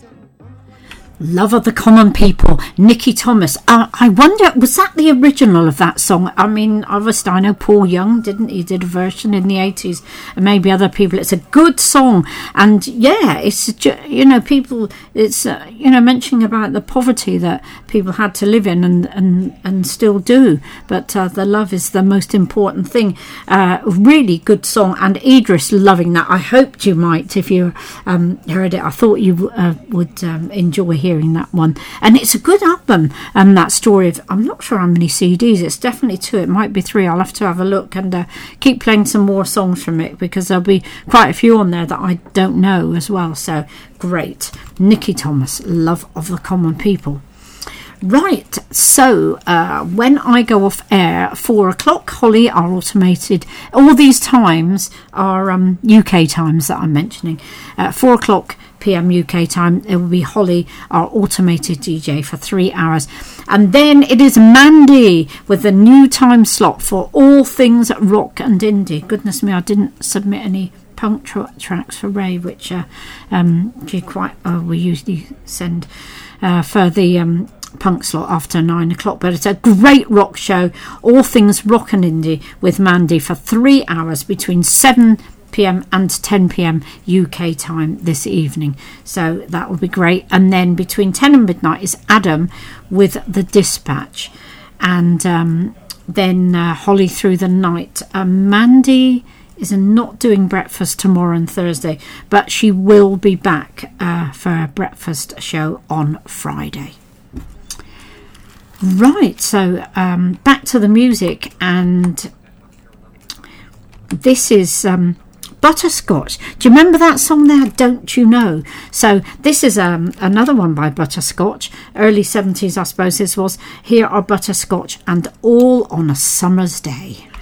Love of the Common People, Nicky Thomas. I wonder, was that the original of that song? I mean, obviously, I know Paul Young did a version in the 80s, and maybe other people. It's a good song, and yeah, it's, you know, people, it's, you know, mentioning about the poverty that people had to live in and still do, but the love is the most important thing. Really good song, and Idris loving that. I hoped you might, if you heard it. I thought you would enjoy hearing that one, and it's a good album. That story of, I'm not sure how many CDs, it's definitely 2, it might be 3, I'll have to have a look and keep playing some more songs from it, because there'll be quite a few on there that I don't know as well. So great. Nicky Thomas, Love of the Common People. Right, so when I go off air at 4 o'clock, Holly, our automated, all these times are UK times that I'm mentioning. 4 o'clock PM UK time, it will be Holly, our automated DJ, for 3 hours. And then it is Mandy with the new time slot for all things rock and indie. Goodness me, I didn't submit any punk tracks for Ray, which we usually send for the punk slot after 9 o'clock, but it's a great rock show, all things rock and indie with Mandy for 3 hours between 7 p.m. and 10 p.m. UK time this evening, so that will be great. And then between 10 and midnight is Adam with The Dispatch, and then Holly through the night. Mandy is not doing breakfast tomorrow and Thursday, but she will be back for a breakfast show on Friday. Right, so back to the music, and this is Butterscotch. Do you remember that song there, Don't You Know? So this is another one by Butterscotch, early 70s I suppose this was. Here are Butterscotch and All on a Summer's Day.